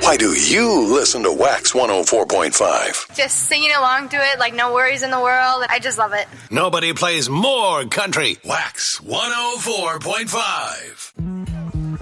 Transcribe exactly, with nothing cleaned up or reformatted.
Why do you listen to Wax one oh four point five? Just singing along to it, like no worries in the world. I just love it. Nobody plays more country. Wax one oh four point five.